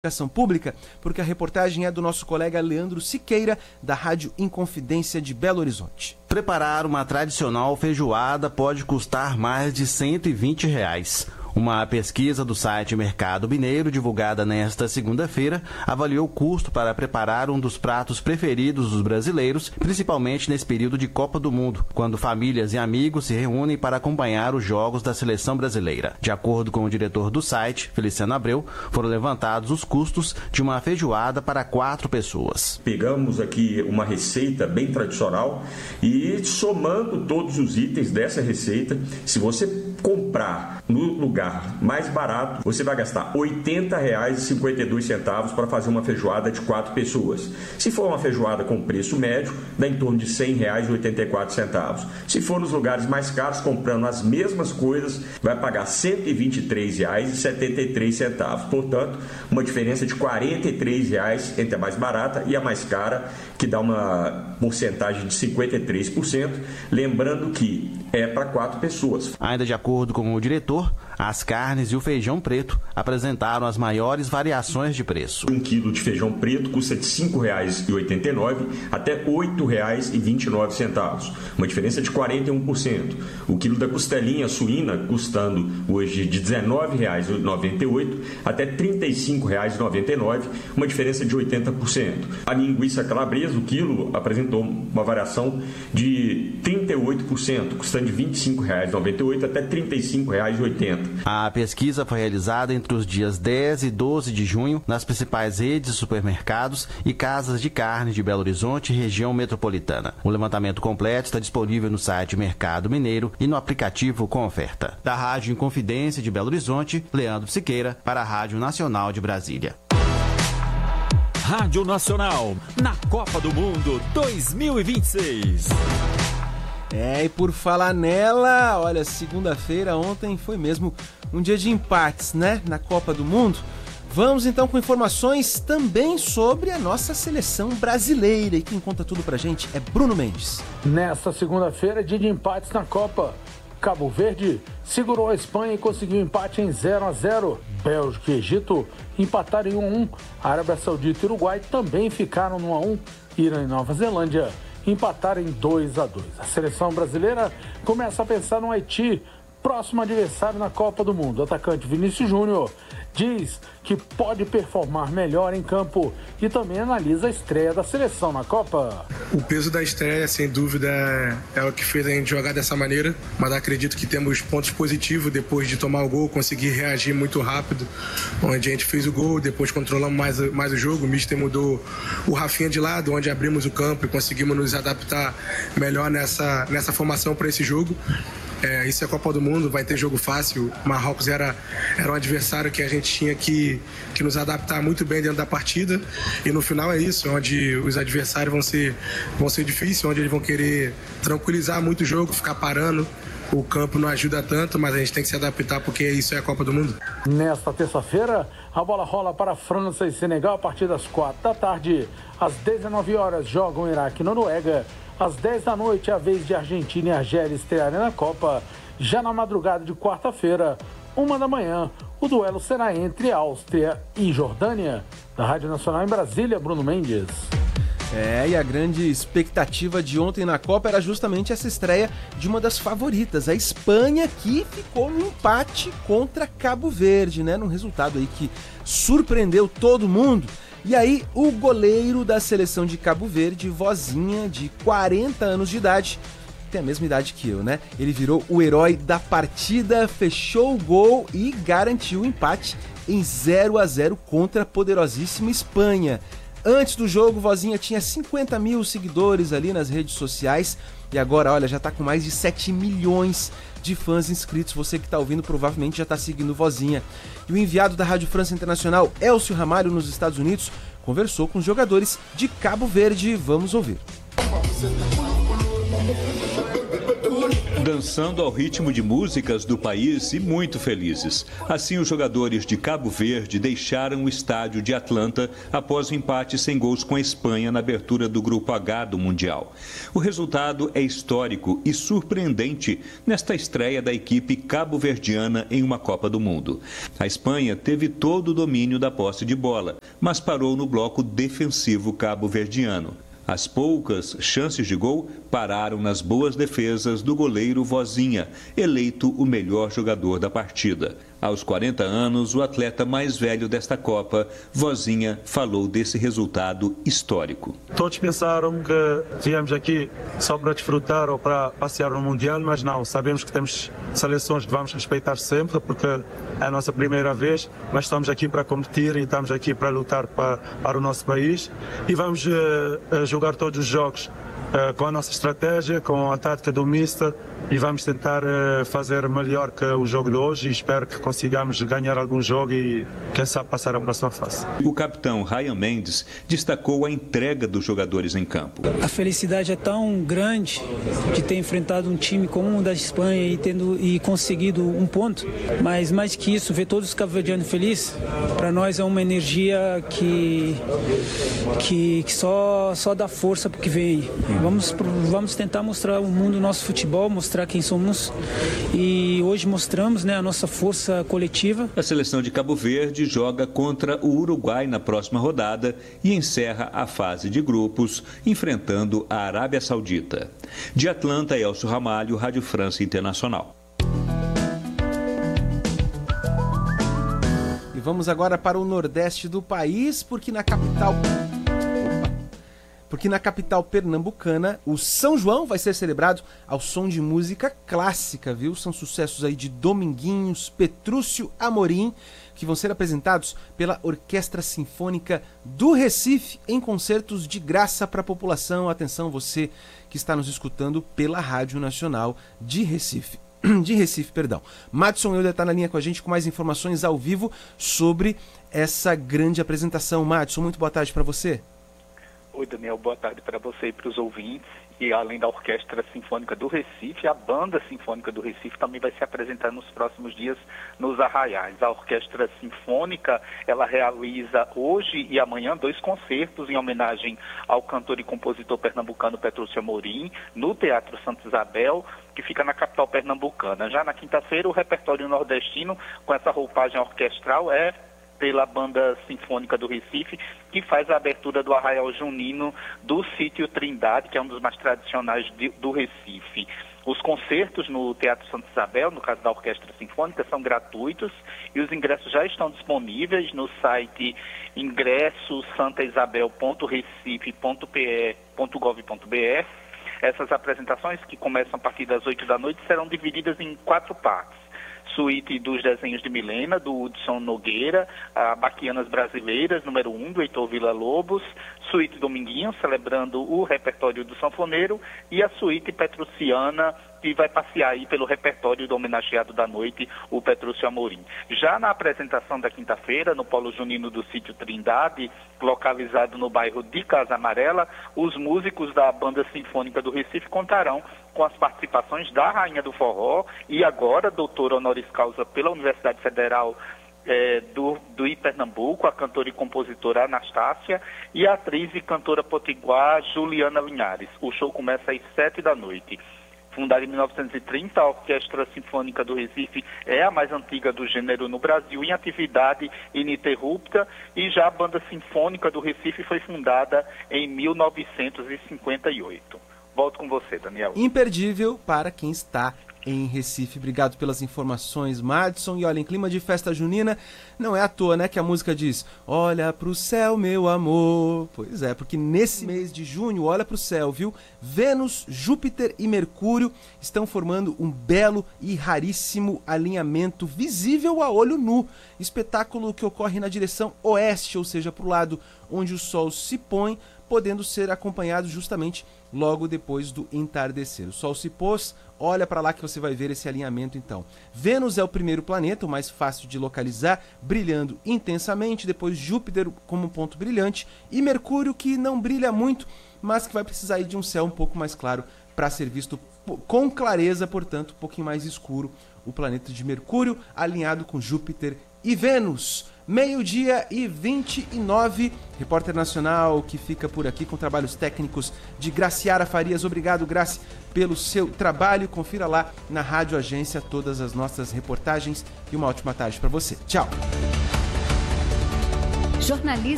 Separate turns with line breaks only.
Educação Pública, porque a reportagem é do nosso colega Leandro Siqueira, da Rádio Inconfidência de Belo Horizonte.
Preparar uma tradicional feijoada pode custar mais de R$120. Uma pesquisa do site Mercado Mineiro, divulgada nesta segunda-feira, avaliou o custo para preparar um dos pratos preferidos dos brasileiros, principalmente nesse período de Copa do Mundo, quando famílias e amigos se reúnem para acompanhar os jogos da seleção brasileira. De acordo com o diretor do site, Feliciano Abreu, foram levantados os custos de uma feijoada para 4 pessoas.
Pegamos aqui uma receita bem tradicional e somando todos os itens dessa receita, se você comprar no lugar mais barato, você vai gastar R$ 80,52 para fazer uma feijoada de 4 pessoas. Se for uma feijoada com preço médio, dá em torno de R$ 100,84. Se for nos lugares mais caros, comprando as mesmas coisas, vai pagar R$ 123,73. Portanto, uma diferença de R$ 43 entre a mais barata e a mais cara, que dá uma porcentagem de 53%. Lembrando que é para 4 pessoas.
Ainda de acordo com o diretor, as carnes e o feijão preto apresentaram as maiores variações de preço.
1 quilo de feijão preto custa de R$ 5,89 até R$ 8,29, uma diferença de 41%. O quilo da costelinha suína custando hoje de R$ 19,98 até R$ 35,99, uma diferença de 80%. A linguiça calabresa, o quilo, apresentou uma variação de 38%, custando de R$ 25,98 até R$ 35,80.
A pesquisa foi realizada entre os dias 10 e 12 de junho nas principais redes de supermercados e casas de carne de Belo Horizonte e região metropolitana. O levantamento completo está disponível no site Mercado Mineiro e no aplicativo Com Oferta. Da Rádio Inconfidência de Belo Horizonte, Leandro Siqueira, para a Rádio Nacional de Brasília.
Rádio Nacional, na Copa do Mundo 2026.
E por falar nela, olha, segunda-feira, ontem foi mesmo um dia de empates, né, na Copa do Mundo. Vamos então com informações também sobre a nossa seleção brasileira. E quem conta tudo pra gente é Bruno Mendes.
Nesta segunda-feira, dia de empates na Copa. Cabo Verde segurou a Espanha e conseguiu empate em 0-0. Bélgica e Egito empataram em 1-1. Arábia Saudita e Uruguai também ficaram no 1-1. Irã e Nova Zelândia empataram em 2-2. A seleção brasileira começa a pensar no Haiti, próximo adversário na Copa do Mundo. O atacante Vinícius Júnior diz que pode performar melhor em campo e também analisa a estreia da seleção na Copa.
O peso da estreia, sem dúvida, é o que fez a gente jogar dessa maneira, mas acredito que temos pontos positivos depois de tomar o gol, conseguir reagir muito rápido, onde a gente fez o gol, depois controlamos mais o jogo, o mister mudou o Rafinha de lado, onde abrimos o campo e conseguimos nos adaptar melhor nessa formação para esse jogo. Isso é a Copa do Mundo, vai ter jogo fácil. Marrocos era um adversário que a gente tinha que nos adaptar muito bem dentro da partida. E no final é isso, onde os adversários vão ser difíceis, onde eles vão querer tranquilizar muito o jogo, ficar parando. O campo não ajuda tanto, mas a gente tem que se adaptar porque isso é a Copa do Mundo.
Nesta terça-feira, a bola rola para França e Senegal a partir das 4h. Às 19 horas jogam Iraque e Noruega. Às 10 da noite, a vez de Argentina e Argélia estrearem na Copa. Já na madrugada de quarta-feira, 1 da manhã, o duelo será entre Áustria e Jordânia. Da Rádio Nacional em Brasília, Bruno Mendes.
E a grande expectativa de ontem na Copa era justamente essa estreia de uma das favoritas, a Espanha, que ficou no empate contra Cabo Verde, né? Num resultado aí que surpreendeu todo mundo. E aí, o goleiro da seleção de Cabo Verde, Vozinha, de 40 anos de idade, tem a mesma idade que eu, né? Ele virou o herói da partida, fechou o gol e garantiu o empate em 0-0 contra a poderosíssima Espanha. Antes do jogo, Vozinha tinha 50 mil seguidores ali nas redes sociais e agora, olha, já tá com mais de 7 milhões de fãs inscritos. Você que tá ouvindo provavelmente já tá seguindo Vozinha. E o enviado da Rádio França Internacional, Elcio Ramalho, nos Estados Unidos, conversou com os jogadores de Cabo Verde. Vamos ouvir.
dançando ao ritmo de músicas do país e muito felizes. Assim, os jogadores de Cabo Verde deixaram o estádio de Atlanta após o empate sem gols com a Espanha na abertura do Grupo H do Mundial. O resultado é histórico e surpreendente nesta estreia da equipe cabo-verdiana em uma Copa do Mundo. A Espanha teve todo o domínio da posse de bola, mas parou no bloco defensivo cabo-verdiano. As poucas chances de gol pararam nas boas defesas do goleiro Vozinha, eleito o melhor jogador da partida. Aos 40 anos, o atleta mais velho desta Copa, Vozinha, falou desse resultado histórico.
Todos pensaram que viemos aqui só para desfrutar ou para passear no Mundial, mas não. Sabemos que temos seleções que vamos respeitar sempre, porque é a nossa primeira vez, mas estamos aqui para competir e estamos aqui para lutar para o nosso país. E vamos jogar todos os jogos com a nossa estratégia, com a tática do Mister, e vamos tentar fazer melhor que o jogo de hoje e espero que consigamos ganhar algum jogo e, quem sabe, passar a próxima fase.
O capitão Ryan Mendes destacou a entrega dos jogadores em campo.
A felicidade é tão grande de ter enfrentado um time como o da Espanha e conseguido um ponto, mas mais que isso, ver todos os cabo-verdianos felizes, para nós é uma energia que só dá força para o que vem aí. Vamos tentar mostrar ao mundo o nosso futebol, mostrar quem somos, e hoje mostramos, né, a nossa força coletiva.
A seleção de Cabo Verde joga contra o Uruguai na próxima rodada e encerra a fase de grupos enfrentando a Arábia Saudita. De Atlanta, Elcio Ramalho, Rádio França Internacional.
E vamos agora para o nordeste do país, porque na capital pernambucana, o São João vai ser celebrado ao som de música clássica, viu? São sucessos aí de Dominguinhos, Petrúcio Amorim, que vão ser apresentados pela Orquestra Sinfônica do Recife em concertos de graça para a população. Atenção, você que está nos escutando pela Rádio Nacional de Recife. Madison Euler está na linha com a gente com mais informações ao vivo sobre essa grande apresentação. Madison, muito boa tarde para você.
Oi, Daniel, boa tarde para você e para os ouvintes. E além da Orquestra Sinfônica do Recife, a Banda Sinfônica do Recife também vai se apresentar nos próximos dias nos Arraiais. A Orquestra Sinfônica, ela realiza hoje e amanhã 2 concertos em homenagem ao cantor e compositor pernambucano Petrúcio Amorim, no Teatro Santa Isabel, que fica na capital pernambucana. Já na quinta-feira, o repertório nordestino, com essa roupagem orquestral, é pela Banda Sinfônica do Recife, que faz a abertura do Arraial Junino do Sítio Trindade, que é um dos mais tradicionais do Recife. Os concertos no Teatro Santa Isabel, no caso da Orquestra Sinfônica, são gratuitos e os ingressos já estão disponíveis no site ingressosantaisabel.recife.pe.gov.br. Essas apresentações, que começam a partir das 8 da noite, serão divididas em 4 partes. Suíte dos Desenhos de Milena, do Hudson Nogueira, a Baquianas Brasileiras, número 1, do Heitor Villa-Lobos, Suíte Dominguinhos, celebrando o repertório do sanfoneiro, e a Suíte Petruciana, que vai passear aí pelo repertório do homenageado da noite, o Petrúcio Amorim. Já na apresentação da quinta-feira, no Polo Junino do Sítio Trindade, localizado no bairro de Casa Amarela, os músicos da Banda Sinfônica do Recife contarão com as participações da Rainha do Forró e agora doutora honoris causa pela Universidade Federal do Pernambuco, a cantora e compositora Anastácia, e a atriz e cantora potiguar Juliana Linhares. O show começa às 7 da noite. Fundada em 1930, a Orquestra Sinfônica do Recife é a mais antiga do gênero no Brasil, em atividade ininterrupta, e já a Banda Sinfônica do Recife foi fundada em 1958. Volto com você, Daniel.
Imperdível para quem está em Recife. Obrigado pelas informações, Madison. E olha, em clima de festa junina, não é à toa, né, que a música diz: olha pro céu, meu amor. Pois é, porque nesse mês de junho, olha pro céu, viu? Vênus, Júpiter e Mercúrio estão formando um belo e raríssimo alinhamento visível a olho nu. Espetáculo que ocorre na direção oeste, ou seja, pro lado onde o sol se põe, podendo ser acompanhado justamente logo depois do entardecer. O sol se pôs, olha para lá que você vai ver esse alinhamento então. Vênus é o primeiro planeta, o mais fácil de localizar, brilhando intensamente, depois Júpiter como ponto brilhante e Mercúrio, que não brilha muito, mas que vai precisar aí de um céu um pouco mais claro para ser visto com clareza, portanto, um pouquinho mais escuro, o planeta de Mercúrio, alinhado com Júpiter e Vênus. 12:29, repórter nacional que fica por aqui com trabalhos técnicos de Graciara Farias. Obrigado, Graci, pelo seu trabalho. Confira lá na Rádio Agência todas as nossas reportagens e uma ótima tarde para você. Tchau.
Jornalismo